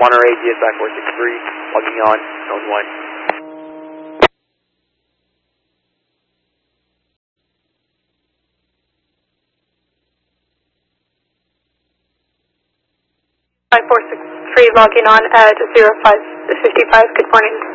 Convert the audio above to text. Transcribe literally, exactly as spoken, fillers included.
Monterey, D S I four six three, logging on, zone one. five four six three logging on at zero five fifty-five, good morning.